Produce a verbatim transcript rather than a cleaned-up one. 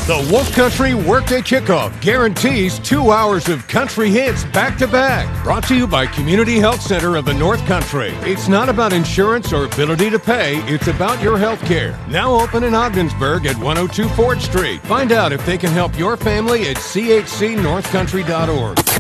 The Wolf Country Workday Kickoff guarantees two hours of country hits back-to-back. Brought to you by Community Health Center of the North Country. It's not about insurance or ability to pay. It's about your health care. Now open in Ogdensburg at one oh two Ford Street. Find out if they can help your family at c h c north country dot org.